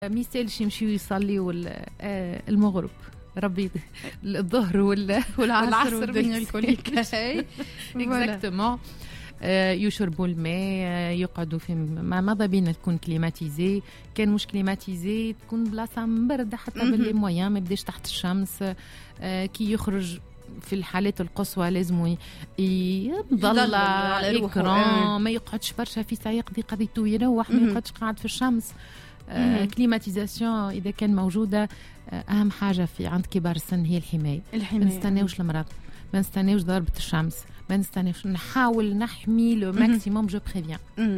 ميسالش يمشيو يصليوا المغرب ربي الظهر والعصر والدنيا الكل. اكزاكتومون. يشربوا الماء، يقعدوا في ماذا بينا تكون كليماتيزي. كان مش كليماتيزي تكون بلاصه مبرده حتى باللي مويا ما يبداش تحت الشمس. كي يخرج في الحالات القصوى لازم يضل على اكران، ما يقعدش برشا في ساعه يقضي قضيته يروح، ما يقعدش قاعد في الشمس. كليماتيزاسيون اذا كان موجوده. اهم حاجه في عند كبار السن هي الحمايه. ما نستناوش المرض، ما نستناوش ضربه الشمس، ما نستناوش، نحاول نحمي لو ماكسيموم. جو بريفيان.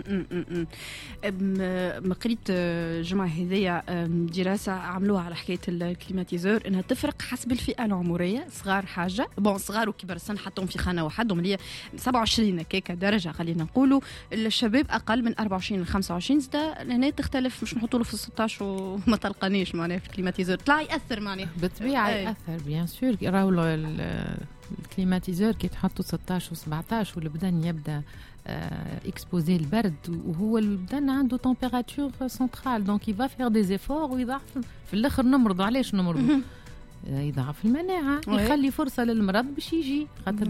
ما قريت الجمعه هذيا دراسه عملوها على حكايه الكليماتيزور انها تفرق حسب الفئه العمريه. صغار حاجه صغار وكبار السن حطهم في خانه وحدهم اللي هي 27 كيكه درجه خلينا نقولوا. الشباب اقل من 24 ل 25 زدا هنا تختلف، مش نحطوا له في 16 وما تلقانيش معناها في الكليماتيزور طلع ياثر معناها بالطبيعه. ياثر بيان سور. راهو الكليماتيزور كي تحطوا 16 و17 والبدن يبدا اكسبوزي البرد، وهو البدن عنده تمبيراتور سنترال دونك يفا فير دي زيفور ويضعف في الاخر نمرضوا. علاش نمرضوا؟ يضعف المناعه، يخلي فرصه للمرض باش يجي خاطر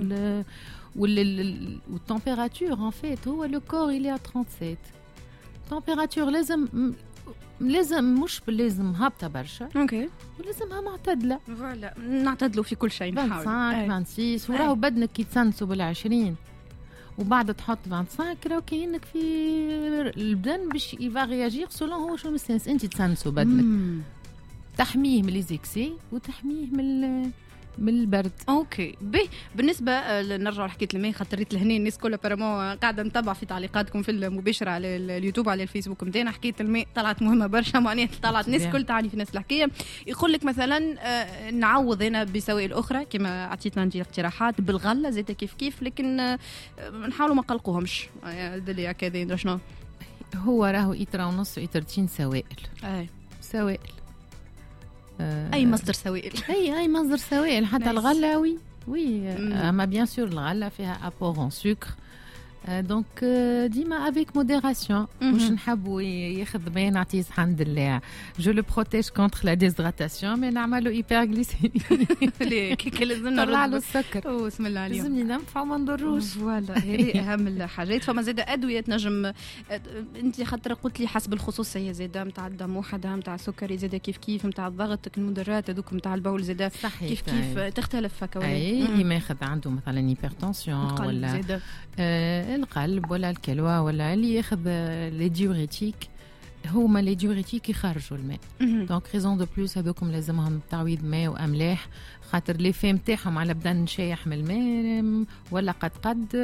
والتمبيراتور ان فيت هو لو كور الى 37. التمبيراتور لازم مش لازم هابطه برشا، اوكي، ولازمها معتدله. فوالا نعتدلوا في كل شيء، نحاول 25 26 وراهو بدنك كي تسنسوا بال20 وبعد تحط 25 راهو كاينك في البدن باش يفا رياجير سولون هو شو مستنس. انت تسنسوا بدنك تحميه من لي زيكسي وتحميه من البرد. اوكي بالنسبه نرجع لحكايه الماء خاطر ريت لهنا الناس كلها بارامون قاعده نتابع في تعليقاتكم في المباشره على اليوتيوب على الفيسبوك نتاعنا. حكايه الماء طلعت مهمه برشا معناها طلعت الناس الكل تعاني في نفس الحكايه. يقول لك مثلا نعوض هنا بسوائل اخرى كما عطيتنا انت اقتراحات بالغله زيت كيف لكن نحاولوا ما نقلقوهمش دليل كذا شنو هو راهو إترا ونص إترتين سوائل. سوائل اي مصدر سوائل اي مصدر سوائل حتى الغله وي اما بيان سور الغله فيها ابور ان سكر دونك ديما افيك موديراسيون. مش نحبوا ياخذ ماء نعطيه الحمد لله جو لو بروتيج كونتر لا ديزغراتاسيون مي نعملوا هايبرغليسيمي كي لازم نطلع له السكر. بسم الله عليك، لازم ننفعوا ما نضروش. فوالا هذه اهم الحاجات. فما زاد ادويه تنجم انت خاطر قلت لي حسب الخصوصيه زاد نتاع الدم وحدها نتاع السكري زاد كيف نتاع الضغط المدرات هذوك نتاع البول زاد كيف تختلف هكا. اي ما ياخذ عنده مثلا هيبرتنسيون ولا القلب ولا الكلوى ولا اللي ياخذ لي ديوريتيك. هما لي ديوريتيك يخرجوا الماء دونك ريزون دو بلوس هذوكم لازمهم تعويض ماء واملاح خاطر لي فيم تاعهم على بدن شايح من الماء ولا قد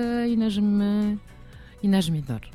ينجم يضر.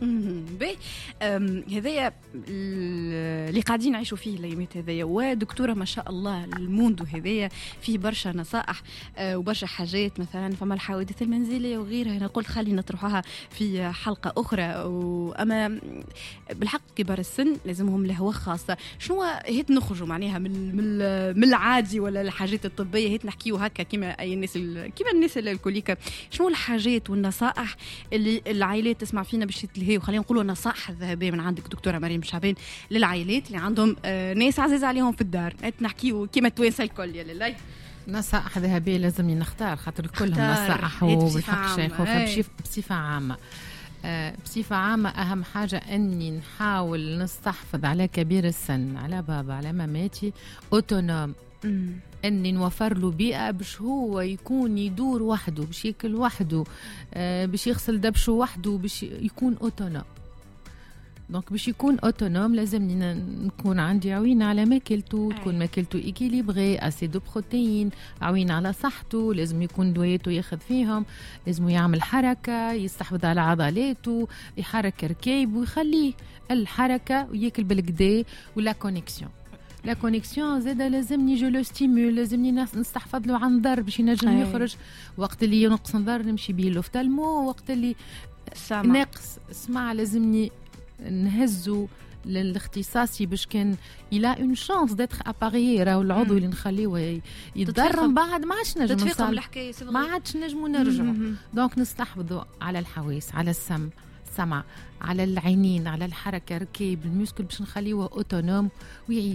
هذايا اللي قاعدين نعيشوا فيه الايامات هذايا. ودكتوره ما شاء الله الموندو هذايا فيه برشا نصائح وبرشا حاجات. مثلا فما الحوادث المنزليه وغيرها، انا قلت خلي نطرحها في حلقه اخرى. اما بالحق كبار السن لازمهم لهوه خاصه. شنو هيت نخرجوا معناها من العادي ولا الحاجات الطبيه، هيت نحكيو هكا كما اي الناس كما الناس الكوليكا. شنو الحاجات والنصائح اللي العائلات تسمع فينا باش تلهي، وخلينا نقولوا نصائح ذهبيه من عندك دكتوره مريم شعبان للعائلات اللي عندهم ناس عزيز عليهم في الدار. نحكيو كيما توانسه الكل يا لله. نصائح ذهبيه لازمني نختار خاطر كلهم نصائح وبالحق شيخ بصفه عامه. بصفة عامة أهم حاجة أني نحاول نستحفظ على كبير السن، على بابا على ماماتي أوتونوم، أني نوفر له بيئة باش هو يكون يدور وحده، باش ياكل وحده، باش يغسل دبشه وحده، باش يكون أوتونوم. دونك باش يكون أوتونوم لازمني نكون عندي عوينة على ماكلته، تكون ماكلته إكيليبغي، أسي دو بروتين، عوينة على صحته، لازم يكون دوايته ياخذ فيهم، لازم يعمل حركة، يستحفظ على عضلاته، يحرك ركيب ويخليه الحركة وياكل بالكدا. ولا كونيكسيون لا كونيكسيون زادا لازمني جو لو ستيمول، لازمني نستحفظ له عن ضرب باش ينجم يخرج. وقت اللي ينقص نضر نمشي بيه لوفتالمو، وقت اللي ناقص اسمع لازمني نهزو للاختصاصي باش كان الى اون شانس ديتر اباريي. راهو العضو اللي نخليه يتضرم بعد ما عادش نجم نصل، ما عادش نجمو نرجعوا. دونك نستحفظوا على الحواس، على السم، السمع، على العينين، على الحركة، ركيب الميوسكل باش نخليه اوتونوم ويعيش